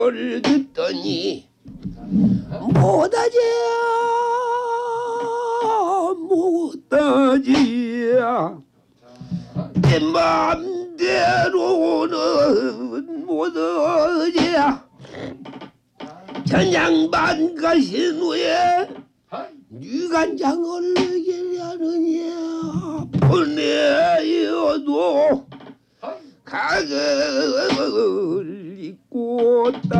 를 듣더니 못하지 내 맘대로는 못하지 전양반 가신 후에 유간장을 얘기하느냐 보내어도 가글 입고